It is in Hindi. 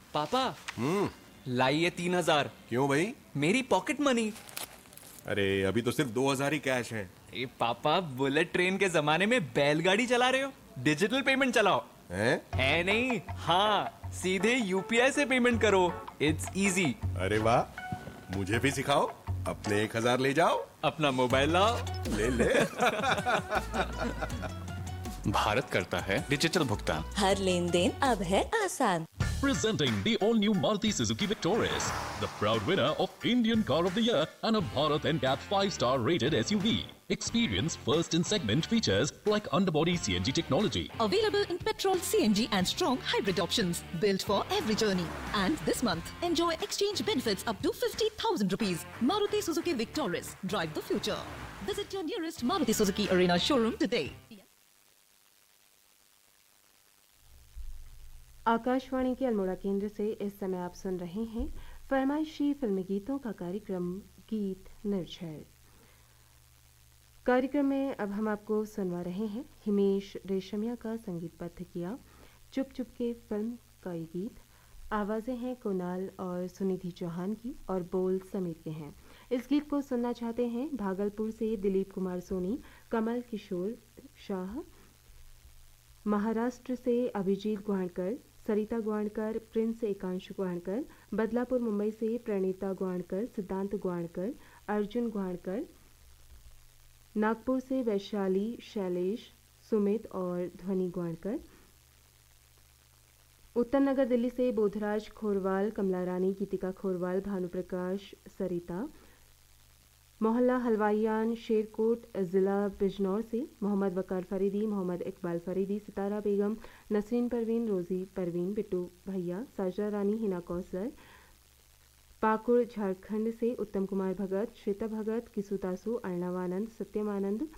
पापा हम्म। लाइए 3,000। क्यों भाई? मेरी पॉकेट मनी। अरे अभी तो सिर्फ 2,000 ही कैश है। ए पापा, बुलेट ट्रेन के जमाने में बैलगाड़ी चला रहे हो? डिजिटल पेमेंट चलाओ। हैं? है नहीं? हाँ, सीधे यूपीआई से पेमेंट करो। It's easy. अरे वाह, मुझे भी सिखाओ। अपने 1,000 ले जाओ। अपना मोबाइल लाओ। ले ले। भारत करता है डिजिटल भुगतान। हर लेन देन अब है आसान। Presenting the all-new Maruti Suzuki Victoris, the proud winner of Indian Car of the Year and a Bharat NCAP 5-star rated SUV. Experience first-in-segment features like underbody CNG technology. Available in petrol, CNG and strong hybrid options. Built for every journey. And this month, enjoy exchange benefits up to 50,000 rupees. Maruti Suzuki Victoris. Drive the future. Visit your nearest Maruti Suzuki Arena showroom today. Akashvani के अल्मोड़ा केंद्र से इस समय आप सुन रहे हैं फरमाइशी फिल्मी गीतों का कार्यक्रम गीत निर्झर। कार्यक्रम में अब हम आपको सुनवा रहे हैं हिमेश रेशमिया का संगीतबद्ध किया चुप चुप के फिल्म का ये गीत। आवाज़ें हैं कुणाल और सुनिधि चौहान की और बोल समीर के हैं। इस गीत को सुनना चाहते हैं भागलपुर से दिलीप कुमार सोनी, कमल किशोर शाह, महाराष्ट्र से अभिजीत ग्वाणकर, सरिता ग्वाणकर, प्रिंस एकांश ग्वाणकर, बदलापुर मुंबई से प्रणीता ग्वाणकर, सिद्धांत ग्वाणकर, अर्जुन ग्वाणकर, नागपुर से वैशाली, शैलेश, सुमित और ध्वनि ग्वाणकर, उत्तम नगर दिल्ली से बोधराज खोरवाल, कमला रानी, गीतिका खोरवाल, भानुप्रकाश, सरिता, मोहल्ला हलवाइयान, शेरकोट, ज़िला बिजनौर से मोहम्मद वकार फरीदी, मोहम्मद इकबाल फरीदी, सितारा बेगम, नसरीन परवीन, रोज़ी परवीन, बिट्टू भैया, साजरा रानी, हिना कौसर, पाकुड़ झारखंड से उत्तम कुमार भगत, श्वेता भगत, किसुतासु, अर्णव आनंद, सत्यम आनंद,